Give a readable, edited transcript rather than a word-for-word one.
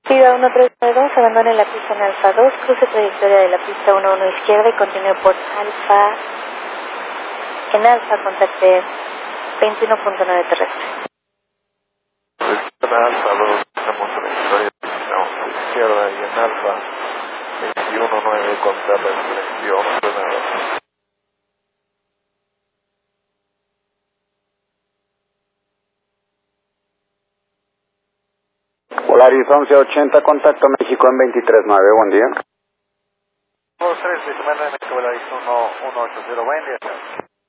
Pida 1392, abandone la pista en Alfa 2, cruce trayectoria de la pista 11 izquierda y continúe por Alfa. En Alfa contacte 21.9 terrestre. En Alfa 2, tenemos trayectoria de pista 11 izquierda y en Alfa 21.9 con terrestre, envío 11.9. Polaris 1180, contacto México en 23.9, buen día. 23, México, Polaris 1180, buen día.